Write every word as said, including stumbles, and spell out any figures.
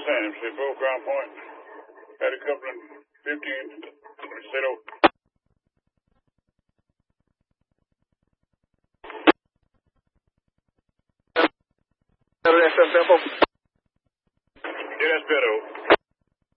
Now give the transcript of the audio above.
San Jose, full Crown Point. Had a couple of fifteen, zero. F M Temple. Yeah, that's better.